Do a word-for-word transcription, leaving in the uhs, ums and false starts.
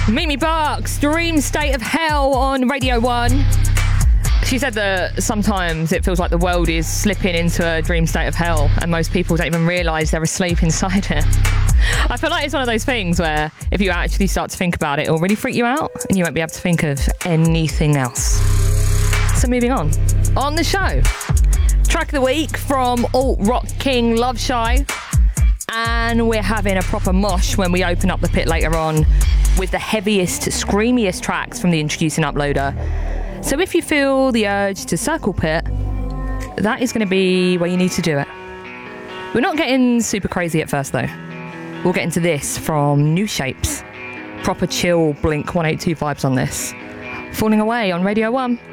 Mimi Bucks, Dream State of Hell on Radio one. She said that sometimes it feels like the world is slipping into a dream state of hell and most people don't even realise they're asleep inside it. I feel like it's one of those things where if you actually start to think about it, it'll really freak you out and you won't be able to think of anything else. So moving on. On the show, track of the week from Alt Rock King Love Shy. And we're having a proper mosh when we open up the pit later on with the heaviest, screamiest tracks from the Introducing Uploader. So if you feel the urge to circle pit, that is going to be where you need to do it. We're not getting super crazy at first though. We'll get into this from New Shapes. Proper chill Blink one eighty-two vibes on this. Falling Away on Radio one.